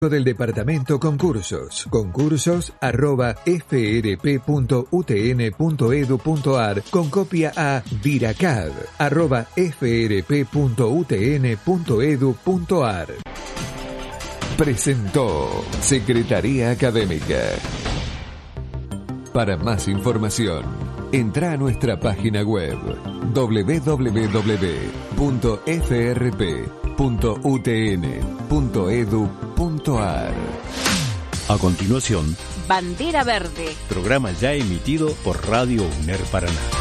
del departamento concursos. concursos@frp.utn.edu.ar con copia a viracad@frp.utn.edu.ar. Presentó Secretaría Académica. Para más información, entra a nuestra página web www.frp.utn.edu.ar. A continuación, Bandera Verde, programa ya emitido por Radio UNER Paraná.